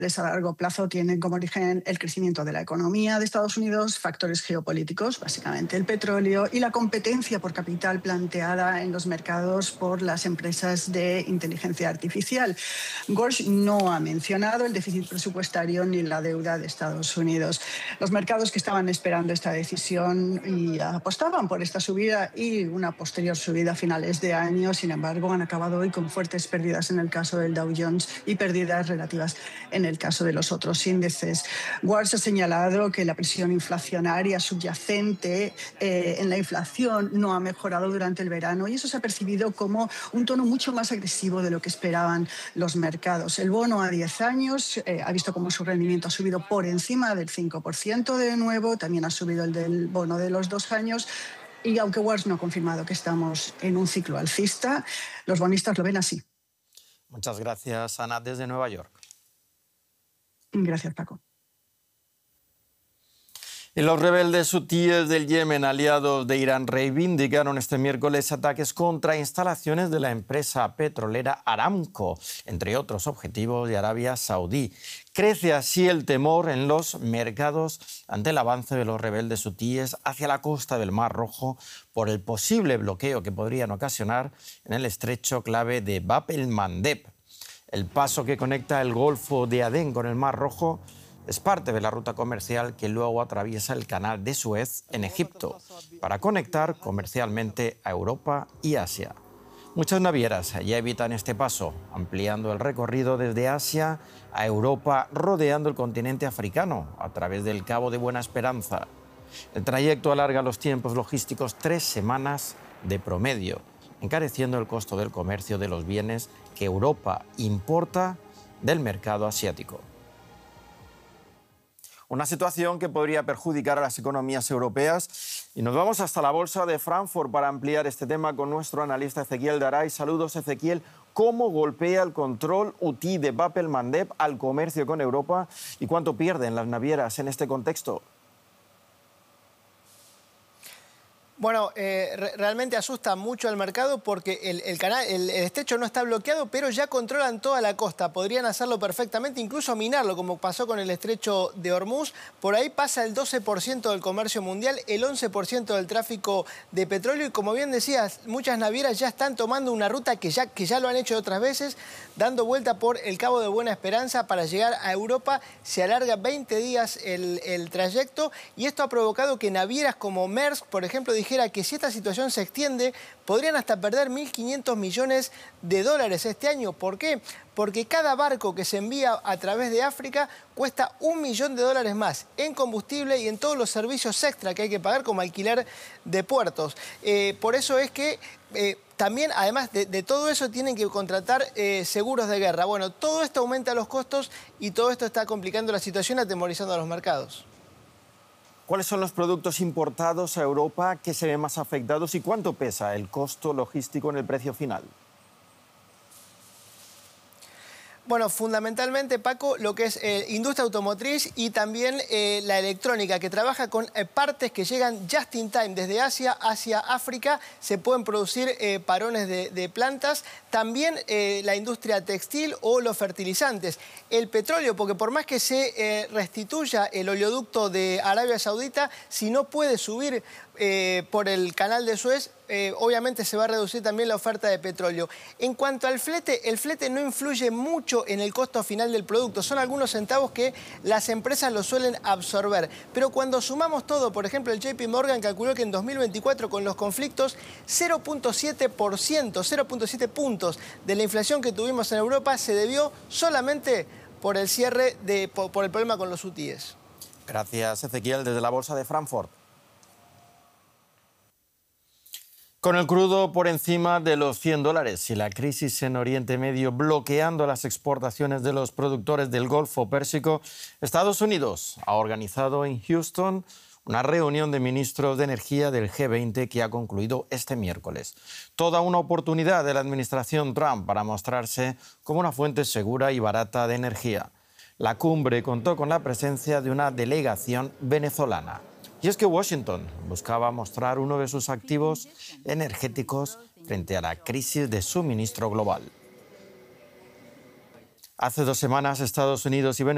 a largo plazo tienen como origen el crecimiento de la economía de Estados Unidos, factores geopolíticos, básicamente el petróleo, y la competencia por capital planteada en los mercados por las empresas de inteligencia artificial. Walsh no ha mencionado el déficit presupuestario ni la deuda de Estados Unidos. Los mercados que estaban esperando esta decisión y apostaban por esta subida y una posterior subida a finales de año, sin embargo, han acabado hoy con fuertes pérdidas en el caso del Dow Jones y pérdidas relativas en el caso de los otros índices. Walsh ha señalado que la presión inflacionaria subyacente en la inflación no ha mejorado durante el verano y eso se ha percibido como un tono mucho más agresivo de lo que esperaban los mercados. El bono a 10 años ha visto cómo su rendimiento ha subido por encima del 5% de nuevo, también ha subido el del bono de los 2 años. Y aunque Walsh no ha confirmado que estamos en un ciclo alcista, los bonistas lo ven así. Muchas gracias, Ana, desde Nueva York. Gracias, Paco. Y los rebeldes hutíes del Yemen, aliados de Irán, reivindicaron este miércoles ataques contra instalaciones de la empresa petrolera Aramco, entre otros objetivos de Arabia Saudí. Crece así el temor en los mercados ante el avance de los rebeldes hutíes hacia la costa del Mar Rojo por el posible bloqueo que podrían ocasionar en el estrecho clave de Bab el-Mandeb. El paso que conecta el Golfo de Adén con el Mar Rojo es parte de la ruta comercial que luego atraviesa el Canal de Suez en Egipto para conectar comercialmente a Europa y Asia. Muchas navieras ya evitan este paso, ampliando el recorrido desde Asia a Europa, rodeando el continente africano a través del Cabo de Buena Esperanza. El trayecto alarga los tiempos logísticos 3 semanas de promedio, encareciendo el costo del comercio de los bienes que Europa importa del mercado asiático. Una situación que podría perjudicar a las economías europeas. Y nos vamos hasta la Bolsa de Frankfurt para ampliar este tema con nuestro analista Ezequiel Daray. Saludos, Ezequiel. ¿Cómo golpea el control hutí de Bab el-Mandeb al comercio con Europa y cuánto pierden las navieras en este contexto? Bueno, realmente asusta mucho al mercado porque el estrecho no está bloqueado, pero ya controlan toda la costa. Podrían hacerlo perfectamente, incluso minarlo, como pasó con el estrecho de Hormuz. Por ahí pasa el 12% del comercio mundial, el 11% del tráfico de petróleo. Y como bien decías, muchas navieras ya están tomando una ruta que ya lo han hecho otras veces, dando vuelta por el Cabo de Buena Esperanza para llegar a Europa. Se alarga 20 días el trayecto y esto ha provocado que navieras como Maersk, por ejemplo, dijera que si esta situación se extiende, podrían hasta perder 1.500 millones de dólares este año. ¿Por qué? Porque cada barco que se envía a través de África cuesta $1 millón más en combustible y en todos los servicios extra que hay que pagar, como alquiler de puertos. Por eso es que también, además de todo eso, tienen que contratar seguros de guerra. Bueno, todo esto aumenta los costos y todo esto está complicando la situación, atemorizando a los mercados. ¿Cuáles son los productos importados a Europa que se ven más afectados y cuánto pesa el costo logístico en el precio final? Bueno, fundamentalmente, Paco, lo que es industria automotriz y también la electrónica, que trabaja con partes que llegan just in time desde Asia hacia África. Se pueden producir parones de plantas. También la industria textil o los fertilizantes. El petróleo, porque por más que se restituya el oleoducto de Arabia Saudita, si no puede subir por el canal de Suez, obviamente se va a reducir también la oferta de petróleo. En cuanto al flete, el flete no influye mucho en el costo final del producto. Son algunos centavos que las empresas lo suelen absorber. Pero cuando sumamos todo, por ejemplo, el JP Morgan calculó que en 2024 con los conflictos 0.7%, 0.7 puntos de la inflación que tuvimos en Europa se debió solamente por el cierre, por el problema con los hutíes. Gracias, Ezequiel, desde la Bolsa de Frankfurt. Con el crudo por encima de los $100 y la crisis en Oriente Medio bloqueando las exportaciones de los productores del Golfo Pérsico, Estados Unidos ha organizado en Houston una reunión de ministros de energía del G20 que ha concluido este miércoles. Toda una oportunidad de la administración Trump para mostrarse como una fuente segura y barata de energía. La cumbre contó con la presencia de una delegación venezolana. Y es que Washington buscaba mostrar uno de sus activos energéticos frente a la crisis de suministro global. Hace 2 semanas, Estados Unidos y Venezuela